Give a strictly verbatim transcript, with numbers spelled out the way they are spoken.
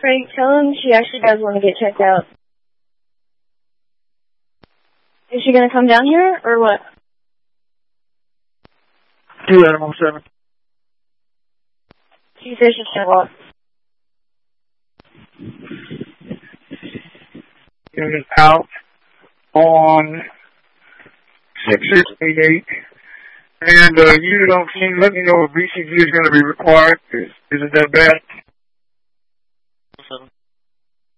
Frank, tell him she actually does want to get checked out. Is she going to come down here, or what? Two Animal seven. She says she'll show up. Unit out on six six eight eight. And uh, unit on scene, let me know if B C G is going to be required. Is, is it that bad?